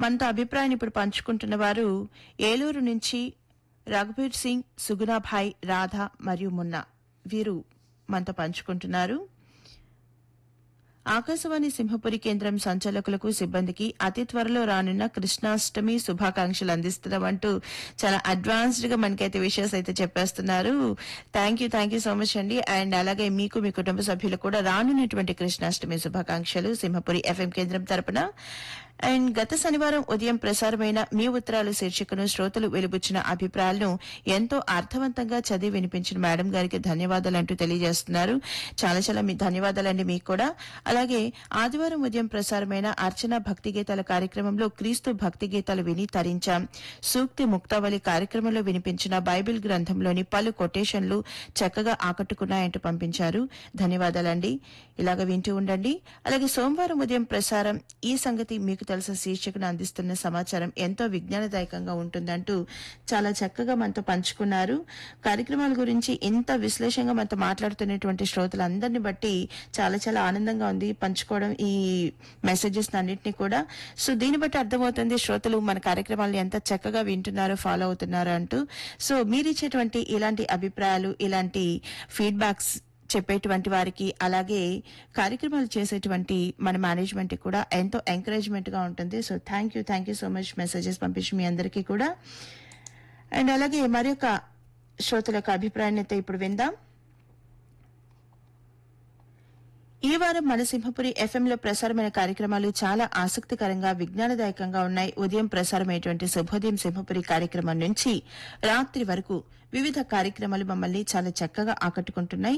మనతో అభిప్రాయాన్ని ఇప్పుడు పంచుకుంటున్న వారు ఏలూరు నుంచి రఘుబీర్ సింగ్, సుగుణాభాయ్, రాధ మరియు మున్నా. వీరు మనతో పంచుకుంటున్నారు. ఆకాశవాణి సింహపురి కేంద్రం సంచాలకులకు, సిబ్బందికి అతి త్వరలో రానున్న కృష్ణాష్టమి శుభాకాంక్షలు అందిస్తున్నామంటూ చాలా అడ్వాన్స్డ్ గా మనకైతే విషయాస్ అయితే చెప్పేస్తున్నారు. థ్యాంక్ యూ సో మచ్ అండి. అండ్ అలాగే మీకు, మీ కుటుంబ సభ్యులు కూడా రానున్నటువంటి కృష్ణాష్టమి శుభాకాంక్షలు సింహపురి ఎఫ్ఎం కేంద్రం తరపున. అండ్ గత శనివారం ఉదయం ప్రసారమైన మీ ఉత్తరాలు శీర్షికను శ్రోతలు వెలుబుచ్చిన అభిప్రాయాలను ఎంతో అర్థవంతంగా చదివి వినిపించిన మేడం గారికి ధన్యవాదాలంటూ తెలియజేస్తున్నారు. చాలా మీ ధన్యవాదాలండి మీకు కూడా. అలాగే ఆదివారం ఉదయం ప్రసారమైన అర్చన భక్తి గీతాల కార్యక్రమంలో క్రీస్తు భక్తి గీతాలు విని తరించాం. సూక్తి ముక్తావళి కార్యక్రమంలో వినిపించిన బైబిల్ గ్రంథంలోని పలు కొటేషన్లు చక్కగా ఆకట్టుకున్నాయంటూ పంపించారు. ధన్యవాదాలండి. ఇలాగ వింటూ ఉండండి. అలాగే సోమవారం ఉదయం ప్రసారం ఈ సంగతి మీకు తెలుసా శీర్షికను అందిస్తున్న సమాచారం ఎంతో విజ్ఞానదాయకంగా ఉంటుందంటూ చాలా చక్కగా మనతో పంచుకున్నారు. కార్యక్రమాల గురించి ఇంత విశ్లేషంగా మనతో మాట్లాడుతున్నటువంటి శ్రోతలందరినీ బట్టి చాలా ఆనందంగా ఉంది పంచుకోవడం ఈ మెసేజెస్ అన్నింటినీ కూడా. సో దీన్ని బట్టి అర్థమవుతుంది శ్రోతలు మన కార్యక్రమాలను ఎంత చక్కగా వింటున్నారో, ఫాలో అవుతున్నారో అంటూ. సో మీరిచ్చేటువంటి ఇలాంటి అభిప్రాయాలు, ఇలాంటి ఫీడ్బ్యాక్స్ చెప్పేటువంటి వారికి, అలాగే కార్యక్రమాలు చేసేటువంటి మన మేనేజ్మెంట్ కూడా ఎంతో ఎంకరేజ్మెంట్ గా ఉంటుంది. So thank you so much messages పంపించి మీ అందరికీ కూడా. అండ్ అలాగే మరి యొక్క శ్రోతల యొక్క అభిప్రాయాన్ని అయితే ఇప్పుడు విందాం. ఈ వారం మన సింహపురి ఎఫ్ఎం లో ప్రసారమైన కార్యక్రమాలు చాలా ఆసక్తికరంగా, విజ్ఞానదాయకంగా ఉన్నాయి. ఉదయం ప్రసారమైనటువంటి శుభోదయం సింహపురి కార్యక్రమం నుంచి రాత్రి వరకు వివిధ కార్యక్రమాలు మమ్మల్ని చాలా చక్కగా ఆకట్టుకుంటున్నాయి.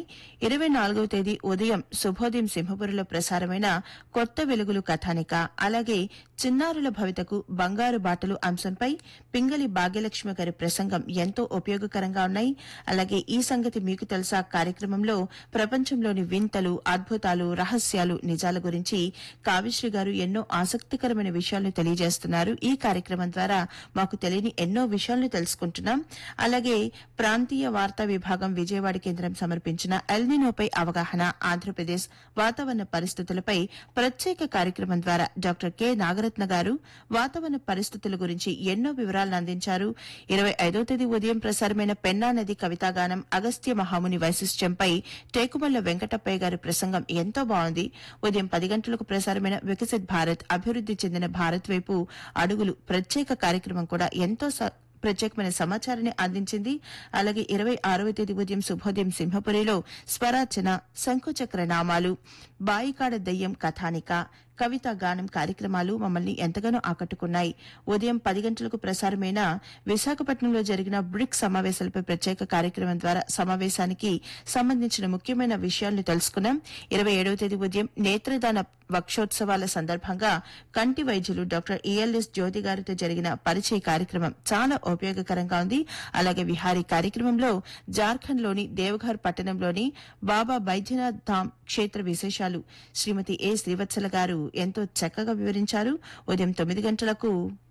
24వ తేదీ ఉదయం శుభోదయం సింహపురిలో ప్రసారమైన కొత్త వెలుగులు కథానిక, అలాగే చిన్నారుల భవితకు బంగారు బాటలు అంశంపై పింగళి భాగ్యలక్ష్మి గారి ప్రసంగం ఎంతో ఉపయోగకరంగా ఉన్నాయి. అలాగే ఈ సంగతి మీకు తెలుసా కార్యక్రమంలో ప్రపంచంలోని వింతలు, అద్భుతాలు, రహస్యాలు, నిజాల గురించి కావ్యశ్రీ గారు ఎన్నో ఆసక్తికరమైన విషయాలను తెలియజేస్తున్నారు. ఈ కార్యక్రమం ద్వారా మాకు తెలియని ఎన్నో విషయాలను తెలుసుకుంటున్నాం. అలాగే ప్రాంతీయ వార్తా విభాగం విజయవాడ కేంద్రం సమర్పించిన ఎల్నినోపై అవగాహన, ఆంధ్రప్రదేశ్ వాతావరణ పరిస్థితులపై ప్రత్యేక కార్యక్రమం ద్వారా డాక్టర్ కె నాగరత్న గారు వాతావరణ పరిస్థితుల గురించి ఎన్నో వివరాలను అందించారు. 25వ తేదీ ఉదయం ప్రసారమైన పెన్నా నది కవితాగానం, అగస్త్య మహాముని వైశిష్ట్యంపై టేకుమల్ల వెంకటప్పయ్య గారి ప్రసంగం ఎంతో బాగుంది. ఉదయం 10 గంటలకు ప్రసారమైన వికసిత్ భారత్, అభివృద్ది చెందిన భారత్ వైపు అడుగులు ప్రత్యేక కార్యక్రమం కూడా ఎంతో ప్రత్యేకమైన సమాచారాన్ని అందించింది. అలాగే 26వ తేదీ ఉదయం శుభోదయం సింహపురిలో స్వరార్చన, శంఖుచక్ర నామాలు, బాయికాడ దయ్యం కథానిక, కవితా గానం కార్యక్రమాలు మమ్మల్ని ఎంతగానో ఆకట్టుకున్నాయి. ఉదయం 10 గంటలకు ప్రసారమైన విశాఖపట్నంలో జరిగిన బ్రిక్స్ సమావేశాలపై ప్రత్యేక కార్యక్రమం ద్వారా సమావేశానికి సంబంధించిన ముఖ్యమైన విషయాలను తెలుసుకున్నాం. 27వ తేదీ ఉదయం నేత్రదాన వక్షోత్సవాల సందర్భంగా కంటి వైద్యులు డాక్టర్ ఈఎల్ఎస్ జ్యోతి గారితో జరిగిన పరిచయ కార్యక్రమం చాలా ఉపయోగకరంగా ఉంది. అలాగే విహారీ కార్యక్రమంలో జార్ఖండ్ లోని దేవఘర్ పట్టణంలోని బాబా బైద్యనాథ్ ధామ్ క్షేత్ర విశేషాలు శ్రీమతి ఏ శ్రీవత్సల గారు ఎంతో చక్కగా వివరించారు. ఉదయం 9 గంటలకు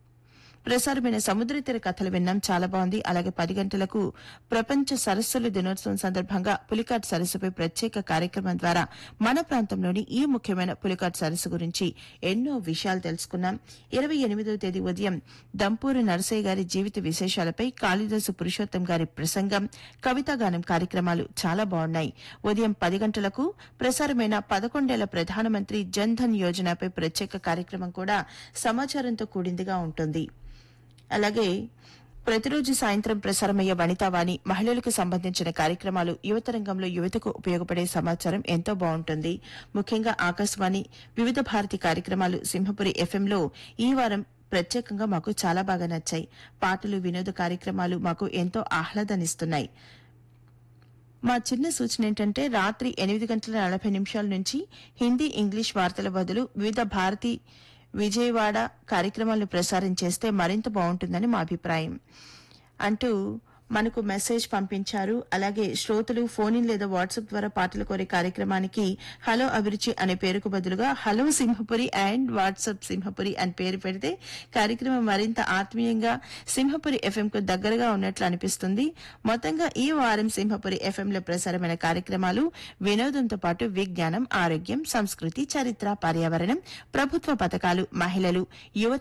ప్రసారమైన సముద్ర తీర కథలు విన్నాం, చాలా బాగుంది. అలాగే 10 గంటలకు ప్రపంచ సరస్సుల దినోత్సవం సందర్భంగా పులికాట్ సరస్సుపై ప్రత్యేక కార్యక్రమం ద్వారా మన ప్రాంతంలోని ఈ ముఖ్యమైన పులికాట్ సరస్సు గురించి ఎన్నో విషయాలు తెలుసుకున్నాం. 28వ తేదీ ఉదయం దంపూరు నరసయ్య గారి జీవిత విశేషాలపై కాళిదాసు పురుషోత్తం గారి ప్రసంగం, కవితాగానం కార్యక్రమాలు చాలా బాగున్నాయి. ఉదయం 10 గంటలకు ప్రసారమైన 11 ఏళ్ల ప్రధానమంత్రి జన్ ధన్ యోజనపై ప్రత్యేక కార్యక్రమం కూడా సమాచారంతో కూడిందిగా ఉంటుంది. అలాగే ప్రతిరోజు సాయంత్రం ప్రసారమయ్యే వనితావాణి, మహిళలకు సంబంధించిన కార్యక్రమాలు, యువతరంగంలో యువతకు ఉపయోగపడే సమాచారం ఎంతో బాగుంటుంది. ముఖ్యంగా ఆకాశవాణి వివిధ భారతి కార్యక్రమాలు సింహపురి ఎఫ్ఎంలో ఈ వారం ప్రత్యేకంగా మాకు చాలా బాగా నచ్చాయి. పాటలు, వినోద కార్యక్రమాలు మాకు ఎంతో ఆహ్లాదాన్నిస్తున్నాయి. మా చిన్న సూచన ఏంటంటే రాత్రి 8:40 నుంచి హిందీ, ఇంగ్లీష్ వార్తల బదులు వివిధ భారతి విజయవాడ కార్యక్రమాలను ప్రసారం చేస్తే మరింత బాగుంటుందని మా అభిప్రాయం అంటూ మనకు మెసేజ్ పంపించారు. అలాగే శ్రోతలు ఫోన్ ఇన్ లేదా వాట్సాప్ ద్వారా పాటలు కోరే కార్యక్రమానికి హలో అభిరుచి అనే పేరుకు బదులుగా hello Simhapuri and WhatsApp Simhapuri అని పేరు పెడితే కార్యక్రమం మరింత ఆత్మీయంగా సింహపురి ఎఫ్ఎం కు దగ్గరగా ఉన్నట్లు అనిపిస్తుంది. మొత్తంగా ఈ వారం సింహపురి ఎఫ్ఎం లో ప్రసారమైన కార్యక్రమాలు వినోదంతో పాటు విజ్ఞానం, ఆరోగ్యం, సంస్కృతి, చరిత్ర, పర్యావరణం, ప్రభుత్వ పథకాలు, మహిళలు, యువత